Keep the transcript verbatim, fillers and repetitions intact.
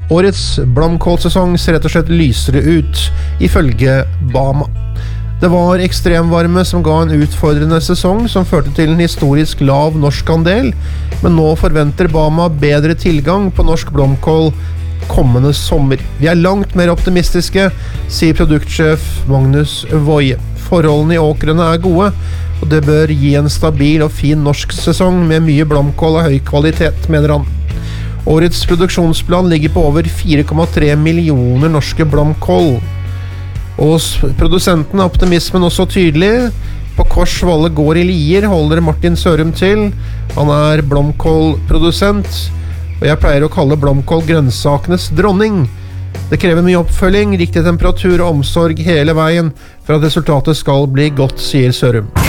Årets blomkålsesong ser rett og slett lysere ut, ifølge Bama. Det var ekstremvarme som ga en utfordrende sesong som førte til en historisk lav norsk andel, men nå forventer Bama bedre tilgang på norsk blomkål kommende sommer. Vi er langt mer optimistiske, sier produktsjef Magnus Woie. Forholdene i åkrene er gode, og det bør gi en stabil og fin norsk sesong med mye blomkål av høy kvalitet, mener han. Årets produksjonsplan ligger på over fire komma tre millioner norske blomkål. Og hos produsenten er optimismen også tydelig. På Kors Valle gård i Lier holder Martin Sørum til. Han er blomkålprodusent, og jeg pleier å kalle blomkål grønnsakenes dronning. Det krever mye oppfølging, riktig temperatur og omsorg hele veien for at resultatet skal bli godt, sier Sørum.